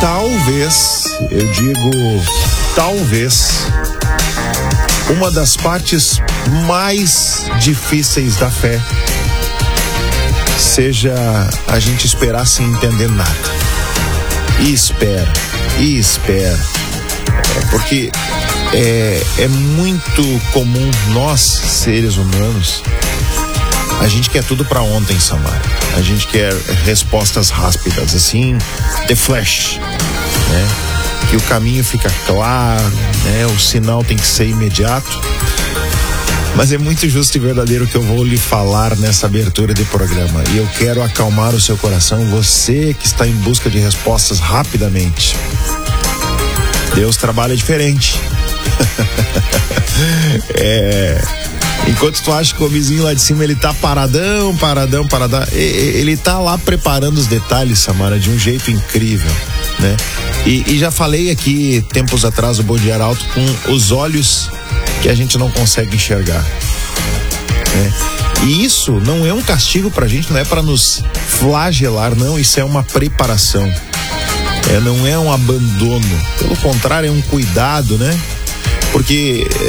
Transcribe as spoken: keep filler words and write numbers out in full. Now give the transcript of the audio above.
talvez, eu digo talvez, uma das partes mais difíceis da fé seja a gente esperar sem entender nada. E espera, e espera. É porque é, é muito comum nós, seres humanos, a gente quer tudo pra ontem, Samara. A gente quer respostas rápidas, assim, the flash, né? Que o caminho fica claro, né? O sinal tem que ser imediato. Mas é muito justo e verdadeiro que eu vou lhe falar nessa abertura de programa. E eu quero acalmar o seu coração, você que está em busca de respostas rapidamente. Deus trabalha diferente. É... Enquanto tu acha que o vizinho lá de cima ele tá paradão, paradão, paradão, ele tá lá preparando os detalhes, Samara, de um jeito incrível, né? E, e já falei aqui tempos atrás o Bom Dia Arauto com os olhos que a gente não consegue enxergar, né? E isso não é um castigo pra gente, não é pra nos flagelar, não, isso é uma preparação, é, não é um abandono, pelo contrário, é um cuidado, né? Porque